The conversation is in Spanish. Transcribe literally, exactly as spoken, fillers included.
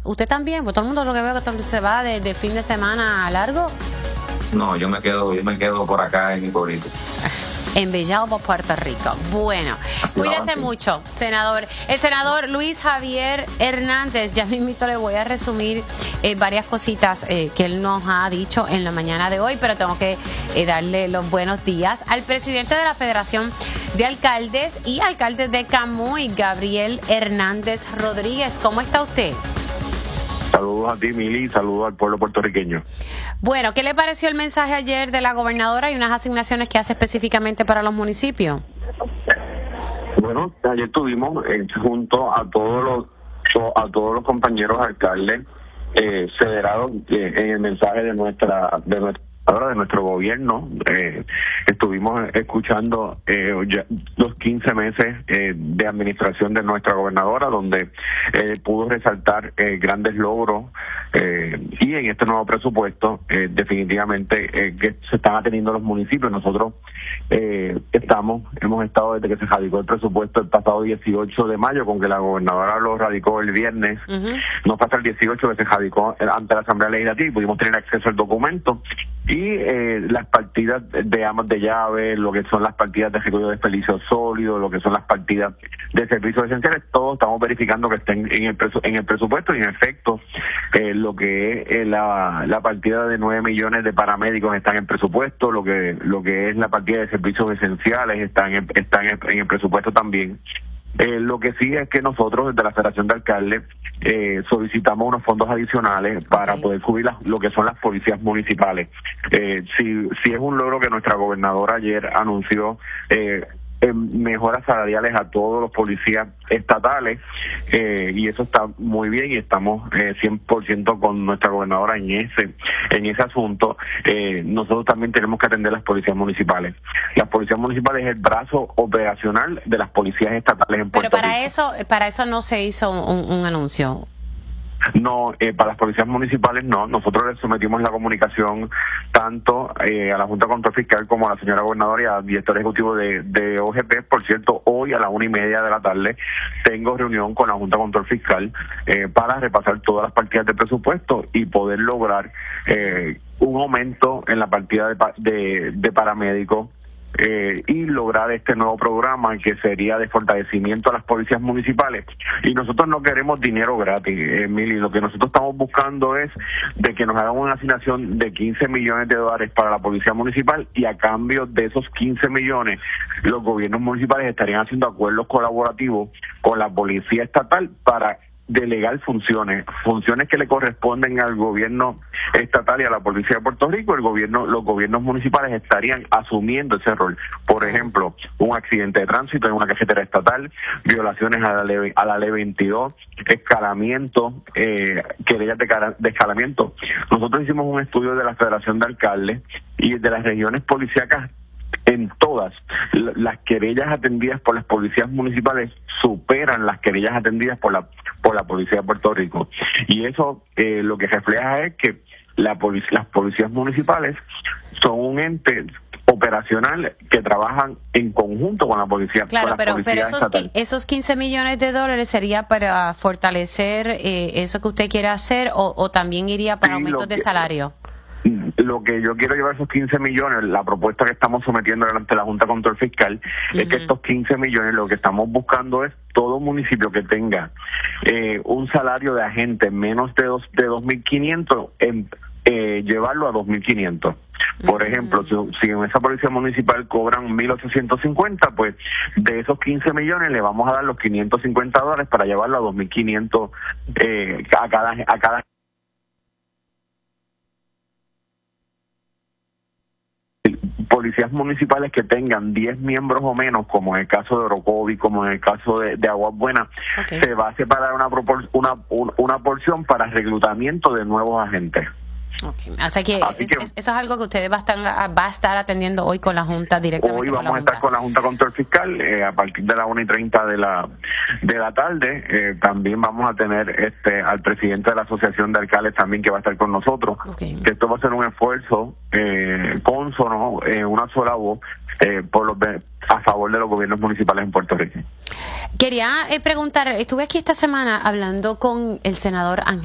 ¿Usted también? Pues todo el mundo lo que veo que se va de, de fin de semana largo. No, yo me quedo, yo me quedo por acá en mi pueblito. Embellado por Puerto Rico. Bueno, así cuídese va, mucho, senador. El senador Luis Javier Hernández, ya mismito le voy a resumir eh, varias cositas eh, que él nos ha dicho en la mañana de hoy, pero tengo que eh, darle los buenos días al presidente de la Federación de Alcaldes y alcalde de Camuy, Gabriel Hernández Rodríguez. ¿Cómo está usted? Saludos a ti, Mili, saludos al pueblo puertorriqueño. Bueno, ¿qué le pareció el mensaje ayer de la gobernadora y unas asignaciones que hace específicamente para los municipios? Bueno, ayer estuvimos eh, junto a todos los a todos los compañeros alcaldes eh, federados eh, en el mensaje de nuestra de nuestra de nuestro gobierno. Eh, estuvimos escuchando eh, ya los quince meses eh, de administración de nuestra gobernadora, donde eh, pudo resaltar eh, grandes logros eh, y en este nuevo presupuesto eh, definitivamente eh, que se están atendiendo los municipios. Nosotros eh, estamos, hemos estado desde que se radicó el presupuesto el pasado dieciocho de mayo, con que la gobernadora lo radicó el viernes, uh-huh. no fue hasta el dieciocho que se radicó ante la Asamblea Legislativa y pudimos tener acceso al documento. Y eh, las partidas de amas de llave, lo que son las partidas de ejecución de desperdicios sólidos, lo que son las partidas de servicios esenciales, todos estamos verificando que estén en el presu- en el presupuesto y en efecto eh, lo que es eh, la, la partida de nueve millones de paramédicos está en el presupuesto, lo que lo que es la partida de servicios esenciales está en el, está en el, en el presupuesto también. Eh, lo que sí es que nosotros desde la Federación de Alcaldes eh, solicitamos unos fondos adicionales para okay. poder cubrir las, lo que son las policías municipales. Eh, si, si es un logro que nuestra gobernadora ayer anunció eh, en mejoras salariales a todos los policías estatales eh, y eso está muy bien y estamos eh, cien por ciento con nuestra gobernadora en ese en ese asunto. Eh, nosotros también tenemos que atender las policías municipales. Las policías municipales es el brazo operacional de las policías estatales en Puerto Rico. Pero para eso para eso no se hizo un, un anuncio. No, eh, para las policías municipales no. Nosotros le sometimos la comunicación tanto eh, a la Junta de Control Fiscal como a la señora gobernadora y al director ejecutivo de, de O G P. Por cierto, hoy a la una y media de la tarde tengo reunión con la Junta de Control Fiscal eh, para repasar todas las partidas de presupuesto y poder lograr eh, un aumento en la partida de, de, de paramédicos. Eh, y lograr este nuevo programa que sería de fortalecimiento a las policías municipales. Y nosotros no queremos dinero gratis, Emily, lo que nosotros estamos buscando es de que nos hagan una asignación de quince millones de dólares para la policía municipal y a cambio de esos quince millones los gobiernos municipales estarían haciendo acuerdos colaborativos con la policía estatal para delegar funciones, funciones que le corresponden al gobierno estatal y a la policía de Puerto Rico. El gobierno, los gobiernos municipales estarían asumiendo ese rol. Por ejemplo, un accidente de tránsito en una carretera estatal, violaciones a la ley, a la ley veintidós, escalamiento, eh, querellas de, de escalamiento. Nosotros hicimos un estudio de la Federación de Alcaldes y de las regiones policíacas. En todas las querellas atendidas por las policías municipales superan las querellas atendidas por la por la policía de Puerto Rico y eso eh, lo que refleja es que la polic- las policías municipales son un ente operacional que trabajan en conjunto con la policía. Claro, con la pero, policía pero esos, estatal. esos quince millones de dólares sería para fortalecer eh, eso que usted quiere hacer o, o también iría para sí, aumentos de que, salario. Lo que yo quiero llevar esos quince millones, la propuesta que estamos sometiendo ante la Junta de Control Fiscal, uh-huh. es que estos quince millones lo que estamos buscando es todo municipio que tenga eh, un salario de agente menos de dos de dos mil quinientos, en, eh, llevarlo a dos mil quinientos. Por uh-huh. ejemplo, si, si en esa policía municipal cobran mil ochocientos cincuenta, pues de esos quince millones le vamos a dar los quinientos cincuenta dólares para llevarlo a dos mil quinientos eh, a cada a cada policías municipales que tengan diez miembros o menos, como en el caso de Orocovi, como en el caso de, de Aguas Buenas, okay. se va a separar una, propor- una, un, una porción para reclutamiento de nuevos agentes. Okay. Así que, Así es, que es, eso es algo que ustedes va a estar, va a estar atendiendo hoy con la Junta directamente. Hoy vamos con la a estar Junta. con la Junta de Control Fiscal eh, a partir de las una y treinta de la de la tarde. Eh, también vamos a tener este al presidente de la Asociación de Alcaldes también que va a estar con nosotros. Okay. Que esto va a ser un esfuerzo eh, cónsono, en eh, una sola voz, eh, por los a favor de los gobiernos municipales en Puerto Rico. Quería eh, preguntar, estuve aquí esta semana hablando con el senador Ángel